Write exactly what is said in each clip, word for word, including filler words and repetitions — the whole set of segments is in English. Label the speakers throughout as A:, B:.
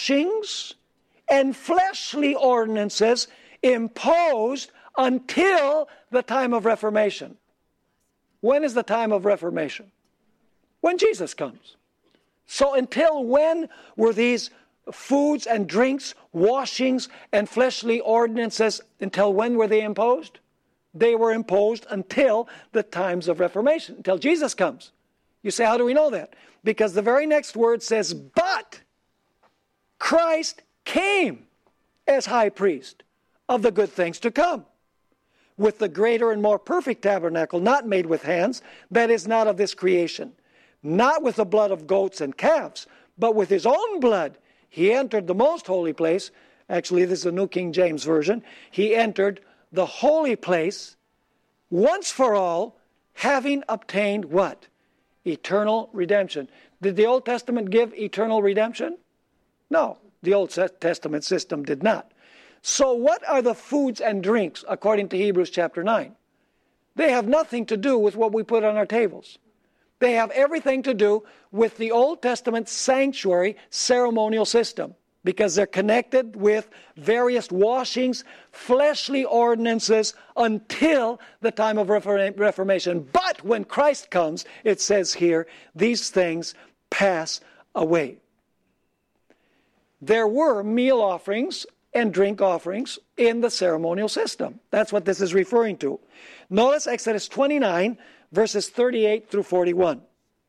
A: washings and fleshly ordinances imposed until the time of Reformation. When is the time of Reformation? When Jesus comes. So until when were these foods and drinks, washings and fleshly ordinances, until when were they imposed? They were imposed until the times of Reformation, until Jesus comes. You say, how do we know that? Because the very next word says, but Christ came as high priest of the good things to come, with the greater and more perfect tabernacle, not made with hands, that is not of this creation, not with the blood of goats and calves, but with his own blood. He entered the most holy place. Actually, this is the New King James Version. He entered the holy place once for all, having obtained what? Eternal redemption. Did the Old Testament give eternal redemption? No, the Old Testament system did not. So what are the foods and drinks according to Hebrews chapter nine? They have nothing to do with what we put on our tables. They have everything to do with the Old Testament sanctuary ceremonial system, because they're connected with various washings, fleshly ordinances until the time of Reformation. But when Christ comes, it says here, these things pass away. There were meal offerings and drink offerings in the ceremonial system. That's what this is referring to. Notice Exodus twenty-nine, verses thirty-eight through forty-one.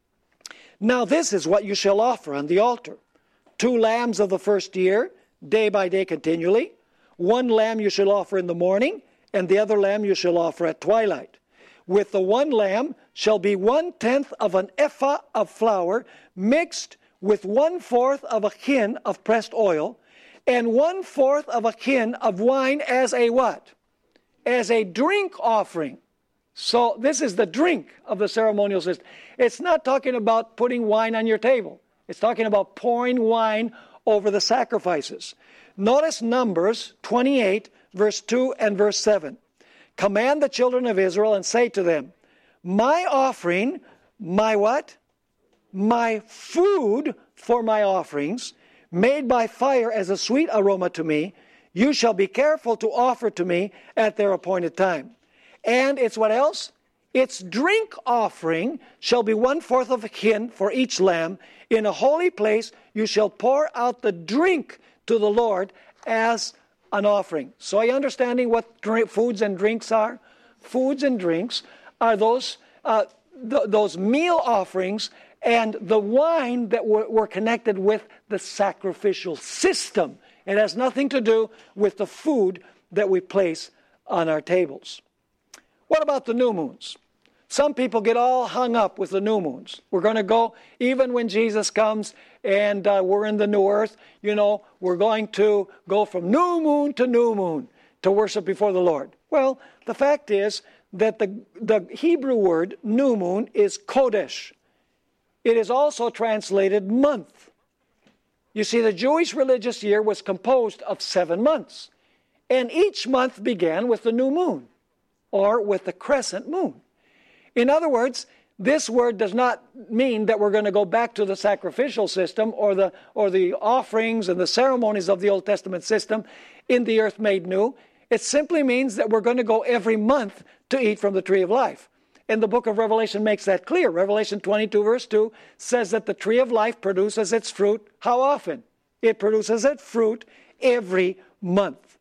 A: Now this is what you shall offer on the altar. Two lambs of the first year, day by day continually. One lamb you shall offer in the morning, and the other lamb you shall offer at twilight. With the one lamb shall be one-tenth of an ephah of flour, mixed with one-fourth of a hin of pressed oil, and one-fourth of a hin of wine as a what? As a drink offering. So this is the drink of the ceremonial system. It's not talking about putting wine on your table. It's talking about pouring wine over the sacrifices. Notice Numbers twenty-eight, verse two and verse seven. Command the children of Israel and say to them, my offering, my what? My food for my offerings, made by fire as a sweet aroma to me, you shall be careful to offer to me at their appointed time. And it's what else? Its drink offering shall be one-fourth of a hin for each lamb. In a holy place you shall pour out the drink to the Lord as an offering. So are you understanding what drink, foods and drinks are? Foods and drinks are those, uh, th- those meal offerings and the wine that were, were connected with the sacrificial system. It has nothing to do with the food that we place on our tables. What about the new moons? Some people get all hung up with the new moons. We're going to go, even when Jesus comes and uh, we're in the new earth, you know, we're going to go from new moon to new moon to worship before the Lord. Well, the fact is that the, the Hebrew word new moon is Kodesh. It is also translated month. You see, the Jewish religious year was composed of seven months. And each month began with the new moon, or with the crescent moon. In other words, this word does not mean that we're going to go back to the sacrificial system or the, or the offerings and the ceremonies of the Old Testament system in the earth made new. It simply means that we're going to go every month to eat from the tree of life. And the book of Revelation makes that clear. Revelation twenty-two verse two says that the tree of life produces its fruit. How often? It produces its fruit every month.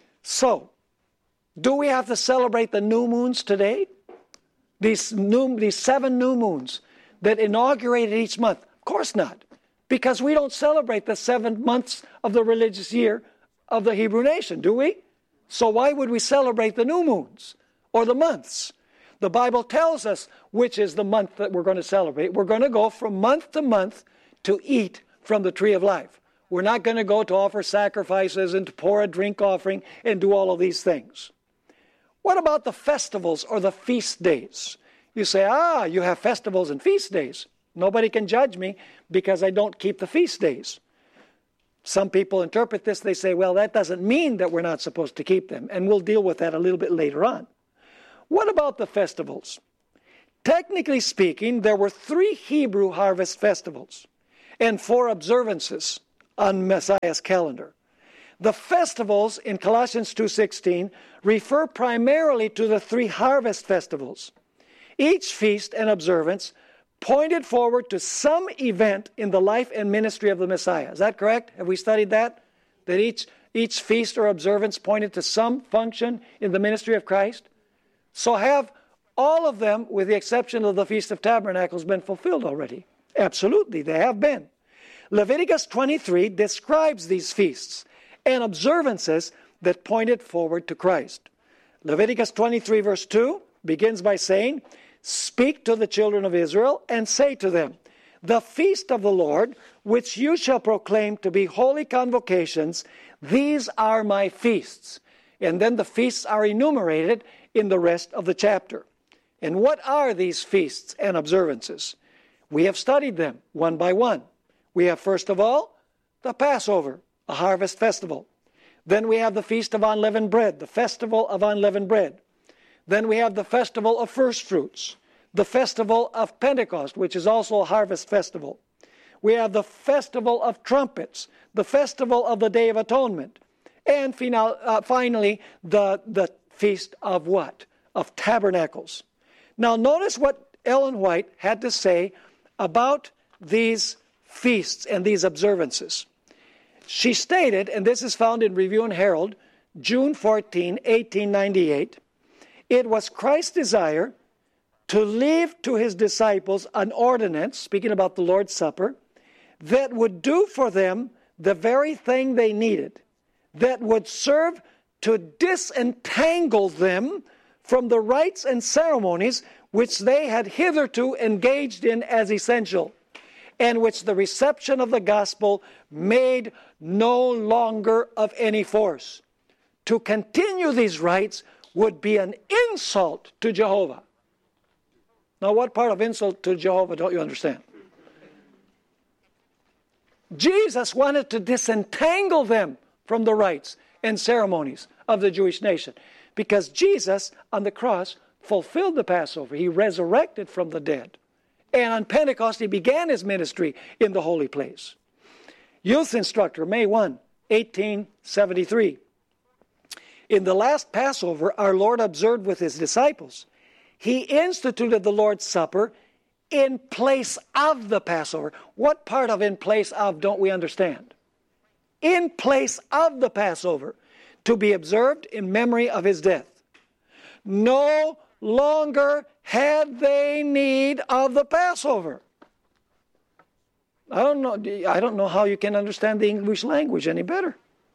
A: So, do we have to celebrate the new moons today? These new, these seven new moons that inaugurated each month? Of course not. Because we don't celebrate the seven months of the religious year of the Hebrew nation, do we? So why would we celebrate the new moons or the months? The Bible tells us which is the month that we're going to celebrate. We're going to go from month to month to eat from the tree of life. We're not going to go to offer sacrifices and to pour a drink offering and do all of these things. What about the festivals or the feast days? You say, ah, you have festivals and feast days. Nobody can judge me because I don't keep the feast days. Some people interpret this, they say, well, that doesn't mean that we're not supposed to keep them. And we'll deal with that a little bit later on. What about the festivals? Technically speaking, there were three Hebrew harvest festivals and four observances on Messiah's calendar. The festivals in Colossians two sixteen refer primarily to the three harvest festivals. Each feast and observance pointed forward to some event in the life and ministry of the Messiah. Is that correct? Have we studied that? That each, each feast or observance pointed to some function in the ministry of Christ? So have all of them, with the exception of the Feast of Tabernacles, been fulfilled already? Absolutely, they have been. Leviticus twenty-three describes these feasts and observances that pointed forward to Christ. Leviticus twenty-three verse two begins by saying, "Speak to the children of Israel and say to them, the feast of the Lord, which you shall proclaim to be holy convocations, these are my feasts." And then the feasts are enumerated in the rest of the chapter. And what are these feasts and observances? We have studied them one by one. We have, first of all, the Passover, a harvest festival. Then we have the Feast of Unleavened Bread, the Festival of Unleavened Bread. Then we have the Festival of First Fruits, the Festival of Pentecost, which is also a harvest festival. We have the Festival of Trumpets, the Festival of the Day of Atonement, and final, uh, finally, the, the Feast of what? Of Tabernacles. Now notice what Ellen White had to say about these feasts and these observances. She stated, and this is found in Review and Herald, June fourteenth, eighteen ninety-eight, "It was Christ's desire to leave to his disciples an ordinance," speaking about the Lord's Supper, "that would do for them the very thing they needed, that would serve to disentangle them from the rites and ceremonies which they had hitherto engaged in as essential, and which the reception of the gospel made no longer of any force. To continue these rites would be an insult to Jehovah." Now, what part of insult to Jehovah don't you understand? Jesus wanted to disentangle them from the rites and ceremonies of the Jewish nation, because Jesus on the cross fulfilled the Passover. He resurrected from the dead. And on Pentecost, he began his ministry in the holy place. Youth instructor, May first, eighteen seventy-three. "In the last Passover, our Lord observed with his disciples. He instituted the Lord's Supper in place of the Passover." What part of "in place of" don't we understand? In place of the Passover, to be observed in memory of his death. No longer had they need of the Passover. I don't know, I don't know how you can understand the English language any better.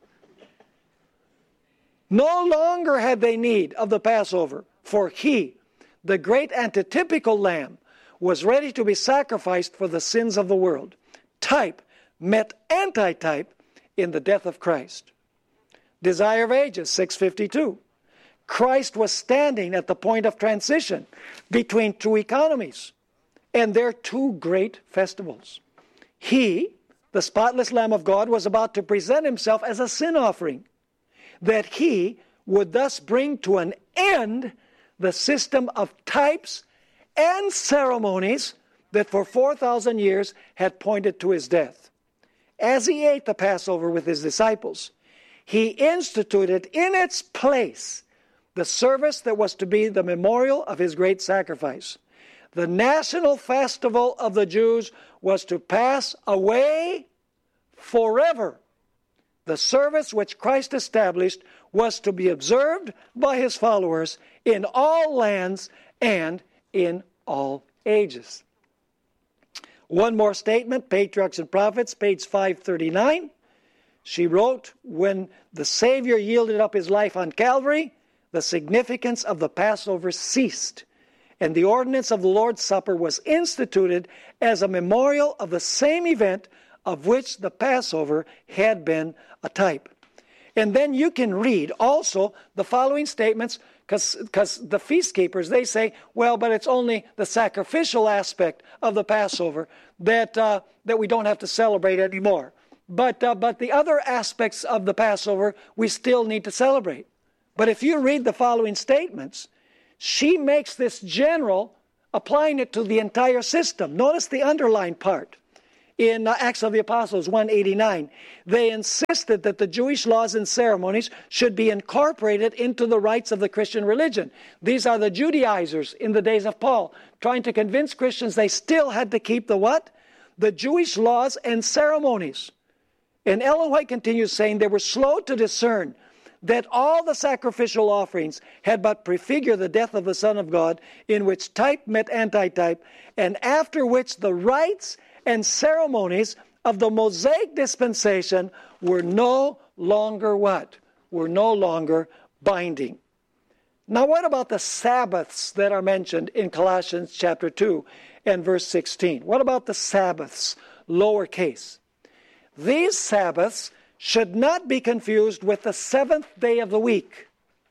A: No longer had they need of the Passover, for he, the great antitypical lamb, was ready to be sacrificed for the sins of the world. Type met antitype in the death of Christ. Desire of Ages, six fifty-two. Christ was standing at the point of transition between two economies and their two great festivals. He, the spotless Lamb of God, was about to present himself as a sin offering, that he would thus bring to an end the system of types and ceremonies that for four thousand years had pointed to his death. As he ate the Passover with his disciples, he instituted in its place the service that was to be the memorial of his great sacrifice. The national festival of the Jews was to pass away forever. The service which Christ established was to be observed by his followers in all lands and in all ages. One more statement, Patriarchs and Prophets, page five thirty-nine. She wrote, "When the Savior yielded up his life on Calvary, the significance of the Passover ceased, and the ordinance of the Lord's Supper was instituted as a memorial of the same event of which the Passover had been a type." And then you can read also the following statements, because the feast keepers, they say, well, but it's only the sacrificial aspect of the Passover that uh, that we don't have to celebrate anymore. But, uh, but the other aspects of the Passover, we still need to celebrate. But if you read the following statements, she makes this general, applying it to the entire system. Notice the underlined part. In uh, Acts of the Apostles one eighty-nine, they insisted that the Jewish laws and ceremonies should be incorporated into the rites of the Christian religion. These are the Judaizers in the days of Paul, trying to convince Christians they still had to keep the what? The Jewish laws and ceremonies. And Ellen White continues saying they were slow to discern that all the sacrificial offerings had but prefigured the death of the Son of God, in which type met antitype, and after which the rites and ceremonies of the Mosaic dispensation were no longer what? Were no longer binding. Now what about the Sabbaths that are mentioned in Colossians chapter two and verse sixteen? What about the Sabbaths, lowercase? These Sabbaths should not be confused with the seventh day of the week.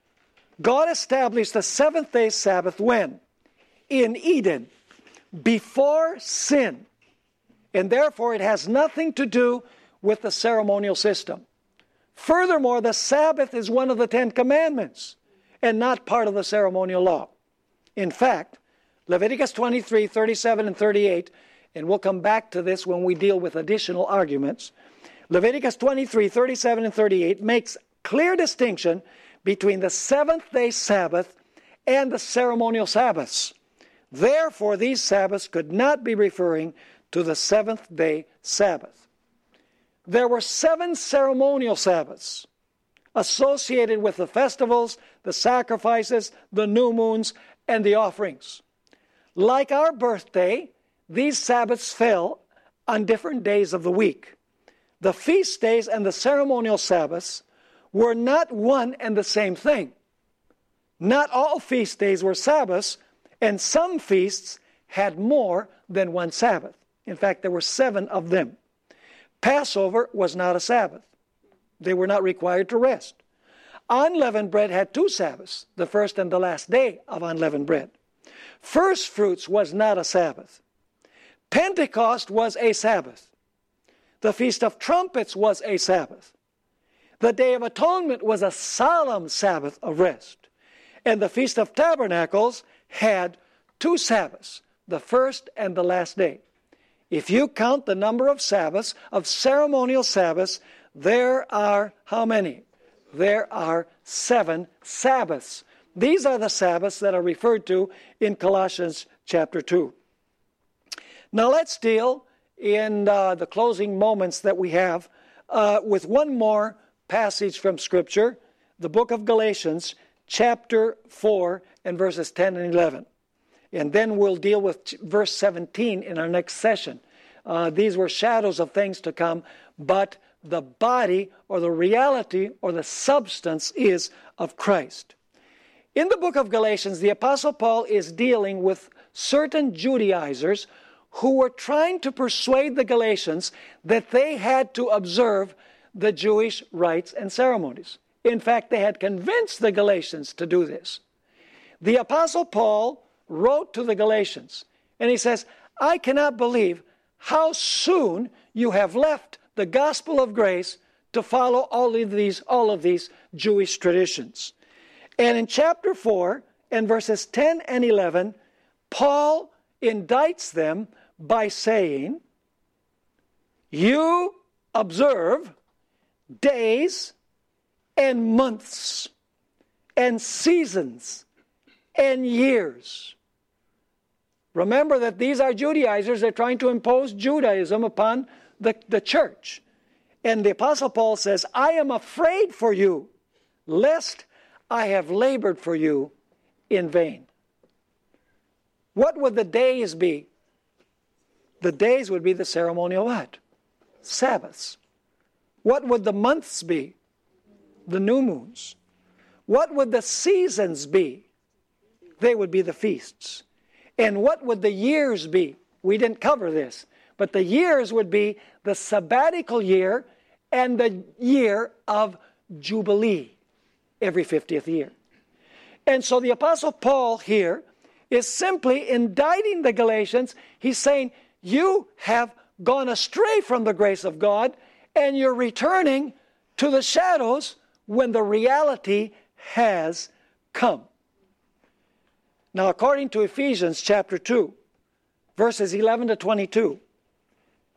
A: God established the seventh day Sabbath when? In Eden, before sin. And therefore it has nothing to do with the ceremonial system. Furthermore, the Sabbath is one of the Ten Commandments and not part of the ceremonial law. In fact, Leviticus twenty-three, thirty-seven, and thirty-eight, and we'll come back to this when we deal with additional arguments, Leviticus twenty-three, thirty-seven, and thirty-eight makes clear distinction between the seventh day Sabbath and the ceremonial Sabbaths. Therefore, these Sabbaths could not be referring to the seventh day Sabbath. There were seven ceremonial Sabbaths associated with the festivals, the sacrifices, the new moons, and the offerings. Like our birthday, these Sabbaths fell on different days of the week. The feast days and the ceremonial Sabbaths were not one and the same thing. Not all feast days were Sabbaths, and some feasts had more than one Sabbath. In fact, there were seven of them. Passover was not a Sabbath. They were not required to rest. Unleavened bread had two Sabbaths, the first and the last day of unleavened bread. First fruits was not a Sabbath. Pentecost was a Sabbath. The Feast of Trumpets was a Sabbath. The Day of Atonement was a solemn Sabbath of rest. And the Feast of Tabernacles had two Sabbaths, the first and the last day. If you count the number of Sabbaths, of ceremonial Sabbaths, there are how many? There are seven Sabbaths. These are the Sabbaths that are referred to in Colossians chapter two. Now let's deal in uh, the closing moments that we have uh, with one more passage from Scripture, the book of Galatians chapter four and verses ten and eleven. And then we'll deal with verse seventeen in our next session. Uh, these were shadows of things to come, but the body or the reality or the substance is of Christ. In the book of Galatians, the Apostle Paul is dealing with certain Judaizers who were trying to persuade the Galatians that they had to observe the Jewish rites and ceremonies. In fact, they had convinced the Galatians to do this. The Apostle Paul wrote to the Galatians, and he says, I cannot believe how soon you have left the gospel of grace to follow all of these, all of these Jewish traditions. And in chapter four and verses ten and eleven, Paul indicts them by saying, you observe days and months and seasons and years. Remember that these are Judaizers. They're trying to impose Judaism upon the, the church. And the Apostle Paul says, I am afraid for you, lest I have labored for you in vain. What would the days be? The days would be the ceremonial what? Sabbaths. What would the months be? The new moons. What would the seasons be? They would be the feasts. And what would the years be? We didn't cover this, but the years would be the sabbatical year and the year of Jubilee, every fiftieth year. And so the Apostle Paul here is simply indicting the Galatians. He's saying, you have gone astray from the grace of God, and you're returning to the shadows when the reality has come. Now, according to Ephesians chapter two, verses eleven to twenty-two,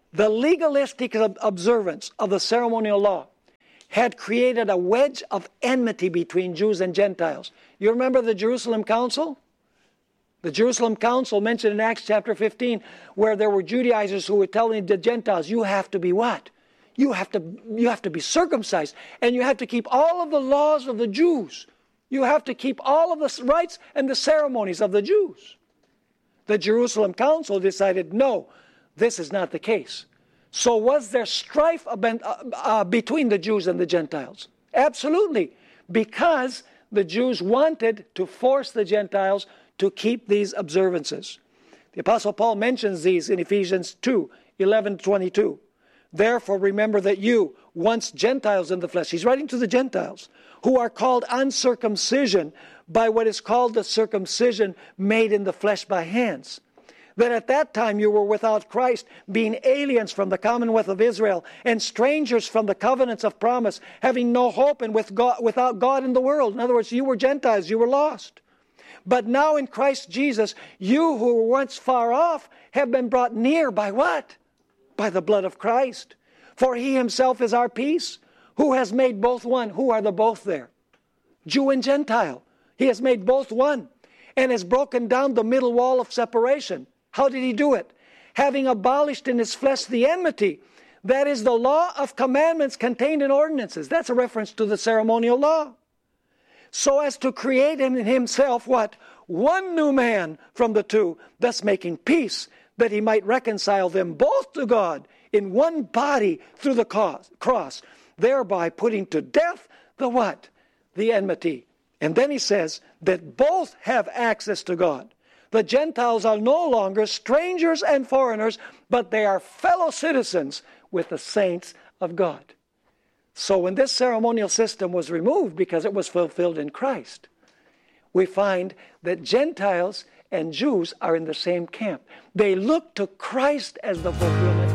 A: The legalistic observance of the ceremonial law had created a wedge of enmity between Jews and Gentiles. You remember the Jerusalem Council? The Jerusalem Council mentioned in Acts chapter fifteen, where there were Judaizers who were telling the Gentiles, you have to be what? You have to, you have to be circumcised, and you have to keep all of the laws of the Jews. You have to keep all of the rites and the ceremonies of the Jews. The Jerusalem Council decided, no, this is not the case. So was there strife uh, between the Jews and the Gentiles? Absolutely, because the Jews wanted to force the Gentiles to keep these observances. The Apostle Paul mentions these in Ephesians two, eleven to twenty-two. Therefore remember that you, once Gentiles in the flesh, he's writing to the Gentiles, who are called uncircumcision by what is called the circumcision made in the flesh by hands. That at that time you were without Christ, being aliens from the commonwealth of Israel, and strangers from the covenants of promise, having no hope and with God, without God in the world. In other words, you were Gentiles, you were lost. But now in Christ Jesus, you who were once far off have been brought near by what? By the blood of Christ. For he himself is our peace, who has made both one. Who are the both there? Jew and Gentile. He has made both one and has broken down the middle wall of separation. How did he do it? Having abolished in his flesh the enmity, that is the law of commandments contained in ordinances. That's a reference to the ceremonial law. So as to create in himself what? One new man from the two, thus making peace, that he might reconcile them both to God in one body through the cross, thereby putting to death the what? The enmity. And then he says that both have access to God. The Gentiles are no longer strangers and foreigners, but they are fellow citizens with the saints of God. So when this ceremonial system was removed because it was fulfilled in Christ, we find that Gentiles and Jews are in the same camp. They look to Christ as the fulfillment